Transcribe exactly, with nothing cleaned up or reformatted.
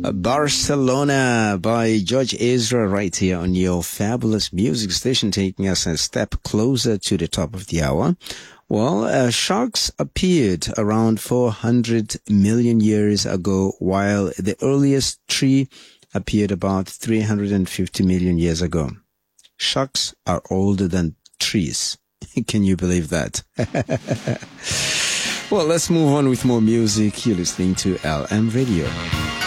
Barcelona by George Ezra right here on your fabulous music station, taking us a step closer to the top of the hour. Well, uh, sharks appeared around four hundred million years ago, while the earliest tree appeared about three hundred fifty million years ago. Sharks are older than trees. Can you believe that? Well, let's move on with more music. You're listening to L M Radio.